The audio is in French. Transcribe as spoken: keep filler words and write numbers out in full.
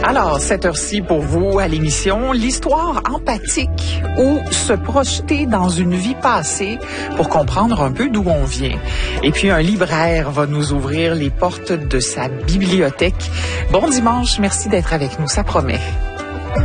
Alors, cette heure-ci pour vous à l'émission, l'histoire empathique ou se projeter dans une vie passée pour comprendre un peu d'où on vient. Et puis, un libraire va nous ouvrir les portes de sa bibliothèque. Bon dimanche, merci d'être avec nous, ça promet.